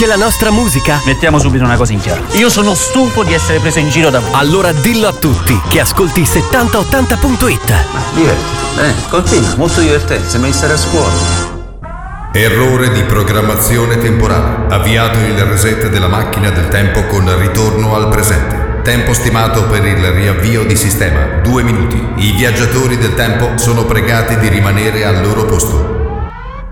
della nostra musica? Mettiamo subito una cosa in chiaro. Io sono stufo di essere preso in giro da voi. Allora dillo a tutti che ascolti 7080.it. Divertiti. Continua, molto divertente, sembra di stare a scuola. Errore di programmazione temporale. Avviato il reset della macchina del tempo con ritorno al presente. Tempo stimato per il riavvio di sistema 2 minuti. I viaggiatori del tempo sono pregati di rimanere al loro posto.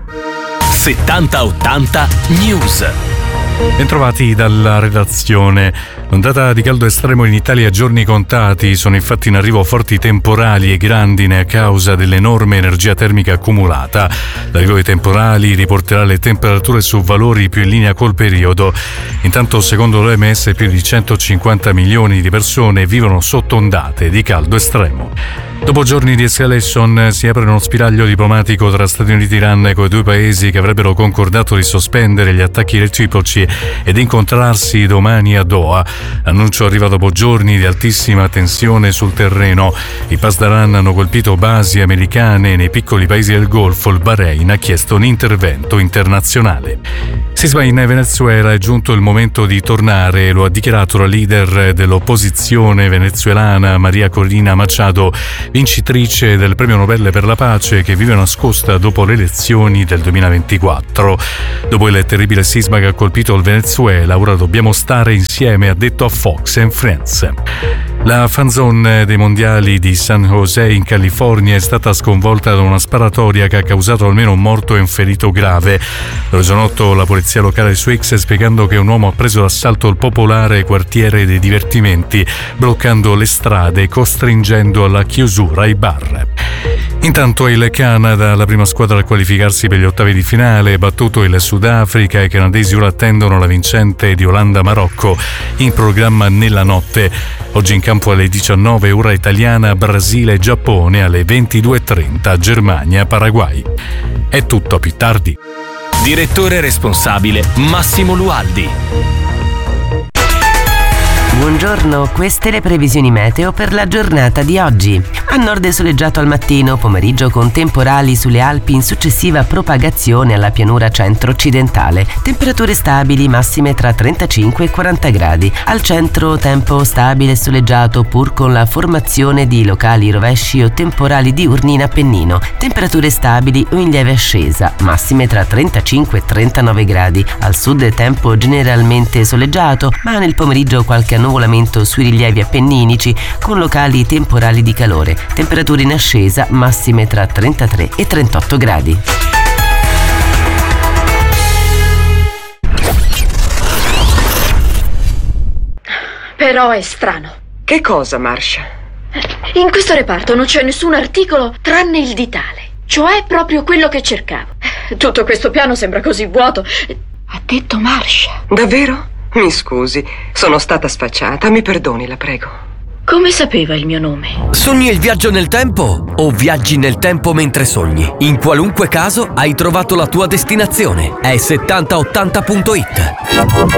7080 News. Bentrovati dalla redazione. L'ondata di caldo estremo in Italia a giorni contati. Sono infatti in arrivo forti temporali e grandine a causa dell'enorme energia termica accumulata. L'arrivo dei temporali riporterà le temperature su valori più in linea col periodo. Intanto, secondo l'OMS, più di 150 milioni di persone vivono sotto ondate di caldo estremo. Dopo giorni di escalation si apre uno spiraglio diplomatico tra Stati Uniti e Iran, con i due paesi che avrebbero concordato di sospendere gli attacchi reciproci ed incontrarsi domani a Doha. L'annuncio arriva dopo giorni di altissima tensione sul terreno. I Pasdaran hanno colpito basi americane nei piccoli paesi del Golfo. Il Bahrain ha chiesto un intervento internazionale. Sisma in Venezuela, è giunto il momento di tornare, lo ha dichiarato la leader dell'opposizione venezuelana Maria Corina Machado, vincitrice del premio Nobel per la pace, che vive nascosta dopo le elezioni del 2024. Dopo il terribile sisma che ha colpito il Venezuela, ora dobbiamo stare insieme, ha detto a Fox and Friends. La fanzone dei mondiali di San José in California è stata sconvolta da una sparatoria che ha causato almeno un morto e un ferito grave. Lo ha reso noto la polizia locale su X, spiegando che un uomo ha preso d'assalto il popolare quartiere dei divertimenti, bloccando le strade e costringendo alla chiusura i bar. Intanto il Canada, la prima squadra a qualificarsi per gli ottavi di finale, battuto il Sudafrica. I canadesi ora attendono la vincente di Olanda-Marocco, in programma nella notte. Oggi in campo alle 19 ora italiana, Brasile-Giappone, alle 22:30 Germania-Paraguay. È tutto, più tardi. Direttore responsabile Massimo Lualdi. Buongiorno, queste le previsioni meteo per la giornata di oggi. A nord è soleggiato al mattino, pomeriggio con temporali sulle Alpi in successiva propagazione alla pianura centro-occidentale. Temperature stabili, massime tra 35 e 40 gradi. Al centro tempo stabile e soleggiato pur con la formazione di locali rovesci o temporali diurni in Appennino. Temperature stabili o in lieve ascesa, massime tra 35 e 39 gradi. Al sud tempo generalmente soleggiato, ma nel pomeriggio qualche annuvolamento sui rilievi appenninici con locali temporali di calore. Temperature in ascesa, massime tra 33 e 38 gradi. Però è strano. Che cosa, Marcia? In questo reparto non c'è nessun articolo tranne il ditale, cioè proprio quello che cercavo. Tutto questo piano sembra così vuoto. Ha detto Marcia. Davvero? Mi scusi, sono stata sfacciata, mi perdoni, la prego. Come sapeva il mio nome? Sogni il viaggio nel tempo o viaggi nel tempo mentre sogni? In qualunque caso hai trovato la tua destinazione. È 7080.it.